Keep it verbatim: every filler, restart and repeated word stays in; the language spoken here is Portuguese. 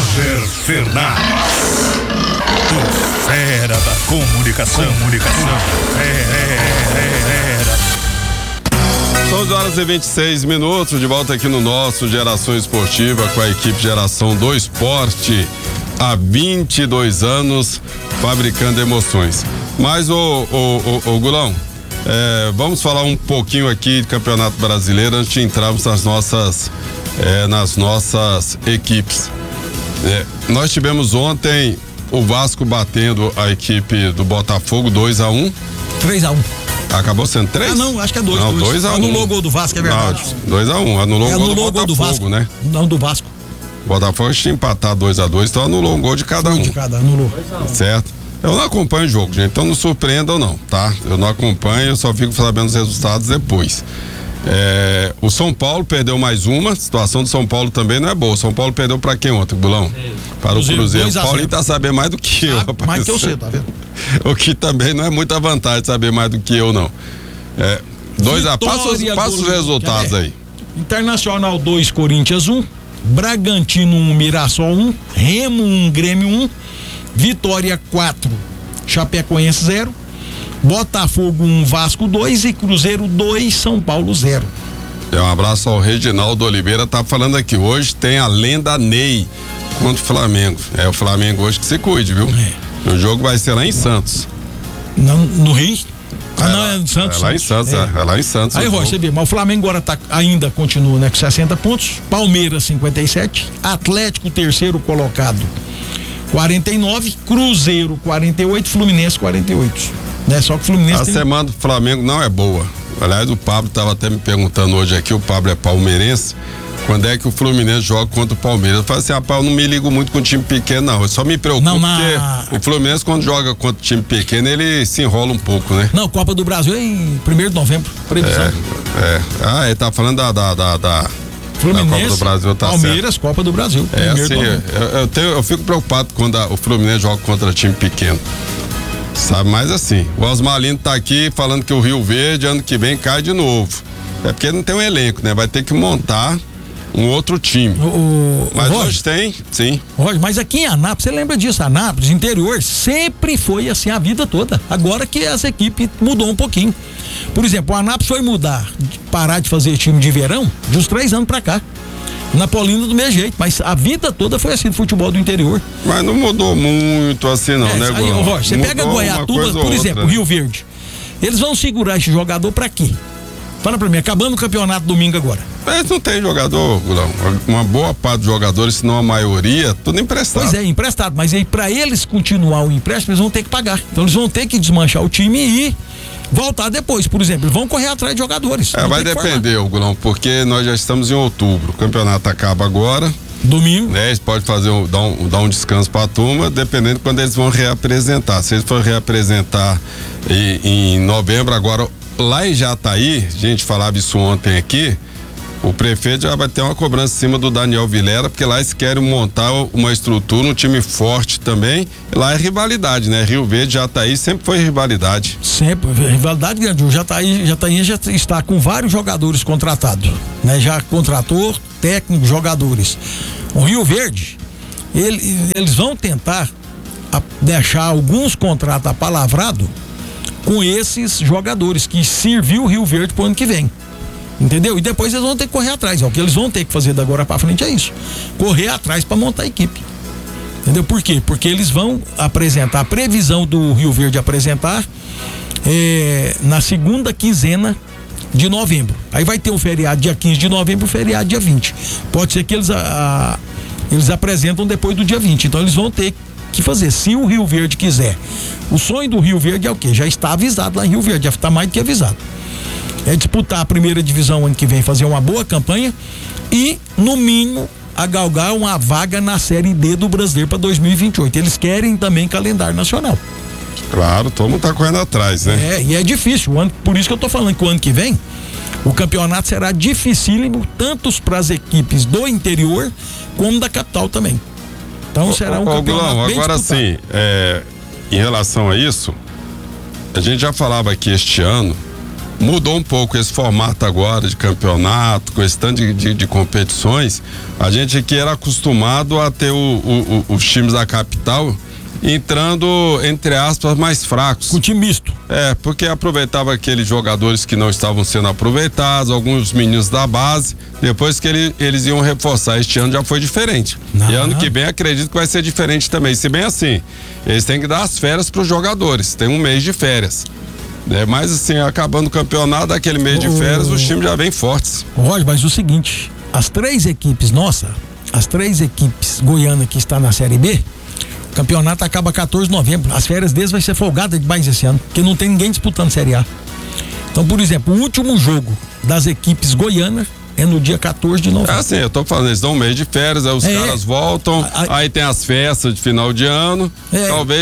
Roger Fernandes, o fera da comunicação, comunicação, fera. São horas e vinte e seis minutos, de volta aqui no nosso Geração Esportiva com a equipe Geração do Esporte, há vinte e dois anos, fabricando emoções. Mas, ô, ô, ô, ô Gulão, é, vamos falar um pouquinho aqui de Campeonato Brasileiro antes de entrarmos nas nossas, é, nas nossas equipes. É, nós tivemos ontem o Vasco batendo a equipe do Botafogo dois a um. três a um. Acabou sendo três? Ah, não, acho que é dois. Não, dois a um. Anulou o gol do Vasco, é verdade. dois a um, anulou é, o gol anulou do gol do Botafogo, Vasco, né? Não, do Vasco. O Botafogo tinha empatado dois a dois, então anulou um gol de cada um. De cada, anulou. Certo? Eu não acompanho o jogo, gente, então não surpreendam não, tá? Eu não acompanho, eu só fico sabendo os resultados depois. É, o São Paulo perdeu mais uma, a situação do São Paulo também não é boa. O São Paulo perdeu pra quem ontem, Bulão? Para o Cruzeiro. O Paulinho tá sabendo mais do que eu, ah, rapaz. Mais que eu sei, tá vendo? O que também não é muita vantagem saber mais do que eu, não. É, dois a passa, passa os resultados aí. Internacional dois, Corinthians um, Bragantino um, Mirassol um, Remo um, Grêmio um, Vitória quatro, Chapecoense zero, Botafogo um, Vasco dois e Cruzeiro dois, São Paulo zero. É, um abraço ao Reginaldo Oliveira, tá falando aqui, hoje tem a lenda Ney contra o Flamengo. É o Flamengo hoje que se cuide, viu? É. O jogo vai ser lá em Santos. Não, no Rio? Ah, é não, lá, é em Santos. É lá em Santos, é, é, é lá em Santos. Aí, Roy, você vê, mas o Flamengo agora tá, ainda continua, né, com sessenta pontos, Palmeiras cinquenta e sete, Atlético terceiro colocado quarenta e nove, Cruzeiro quarenta e oito, Fluminense quarenta e oito. Né? Só que o Fluminense A tem... semana do Flamengo não é boa. Aliás, o Pablo estava até me perguntando hoje aqui, o Pablo é palmeirense, quando é que o Fluminense joga contra o Palmeiras. Eu falei assim, rapaz, eu não me ligo muito com time pequeno, não. Eu só me preocupo não, na... porque o Fluminense, quando joga contra time pequeno, ele se enrola um pouco, né? Não, Copa do Brasil é em primeiro de novembro, previsão. É, é. Ah, ele tá falando da... da, da, da... Fluminense, Copa do Brasil, tá Palmeiras, certo. Copa do Brasil. É assim, eu, eu, tenho, eu fico preocupado quando a, o Fluminense joga contra time pequeno. Sabe, mas assim, o Osmalino tá aqui falando que o Rio Verde ano que vem cai de novo. É porque não tem um elenco, né? Vai ter que montar um outro time. O, o, mas Roger, hoje tem, sim. Roger, mas aqui em Anápolis, você lembra disso? Anápolis, interior, sempre foi assim a vida toda. Agora que essa equipe mudou um pouquinho. Por exemplo, o Anápolis foi mudar, parar de fazer time de verão de uns três anos pra cá. Napolina do mesmo jeito, mas a vida toda foi assim do futebol do interior. Mas não mudou muito assim não, é, né, aí, Roger, você pega Goiatuba, por exemplo, outra, o Rio Verde. Eles vão segurar esse jogador pra quê? Fala pra mim, acabando o campeonato domingo agora. Mas não tem jogador, Gulão. Uma boa parte dos jogadores, se não a maioria, tudo emprestado. Pois é, emprestado, mas aí pra eles continuar o empréstimo, eles vão ter que pagar. Então eles vão ter que desmanchar o time e voltar depois, por exemplo. Eles vão correr atrás de jogadores. É, vai depender, Gulão, porque nós já estamos em outubro. O campeonato acaba agora. Domingo. Né, eles podem fazer um, dar, um, dar um descanso pra turma, dependendo de quando eles vão reapresentar. Se eles forem reapresentar em, em novembro, agora lá em Jataí, a gente falava isso ontem aqui, o prefeito já vai ter uma cobrança em cima do Daniel Vilera, porque lá eles querem montar uma estrutura, um time forte também. Lá é rivalidade, né? Rio Verde, Jataí sempre foi rivalidade. Sempre, rivalidade grande. O Jataí, Jataí já está com vários jogadores contratados, né? Já contratou técnicos, jogadores. O Rio Verde, ele, eles vão tentar a, deixar alguns contratos apalavrados com esses jogadores que serviu o Rio Verde pro ano que vem. Entendeu? E depois eles vão ter que correr atrás. É o que eles vão ter que fazer da agora pra frente, é isso. Correr atrás para montar a equipe. Entendeu? Por quê? Porque eles vão apresentar, a previsão do Rio Verde apresentar é, na segunda quinzena de novembro. Aí vai ter o feriado dia quinze de novembro, o feriado dia vinte. Pode ser que eles, a, a, eles apresentam depois do dia vinte. Então eles vão ter que fazer, se o Rio Verde quiser. O sonho do Rio Verde é o quê? Já está avisado lá em Rio Verde, já está mais do que avisado. É disputar a primeira divisão ano que vem, fazer uma boa campanha e, no mínimo, a galgar uma vaga na Série D do Brasileiro para dois mil e vinte e oito. Eles querem também calendário nacional. Claro, todo mundo tá correndo atrás, né? É, e é difícil. O ano, por isso que eu tô falando que o ano que vem o campeonato será dificílimo, tanto para as equipes do interior como da capital também. Então será um ô, campeonato Gulão, bem agora disputado. sim, é, em relação a isso, a gente já falava aqui este ano mudou um pouco esse formato agora de campeonato, com esse tanto de, de, de competições. A gente aqui era acostumado a ter o, o, o, os times da capital entrando, entre aspas, mais fracos. Com time misto. É, porque aproveitava aqueles jogadores que não estavam sendo aproveitados, alguns meninos da base, depois que ele, eles iam reforçar. Este ano já foi diferente. Não. E ano que vem acredito que vai ser diferente também. Se bem assim, eles têm que dar as férias para os jogadores, tem um mês de férias. É, mas assim, acabando o campeonato, aquele mês de férias, os times já vêm fortes. Roger, mas o seguinte, as três equipes, nossa, as três equipes goianas que estão na Série B, o campeonato acaba quatorze de novembro. As férias deles vai ser folgada demais esse ano, porque não tem ninguém disputando Série A. Então, por exemplo, o último jogo das equipes goianas é no dia quatorze de novembro. É assim, eu tô falando, eles dão um mês de férias, aí os É. caras voltam, A- a- aí tem as festas de final de ano, É. talvez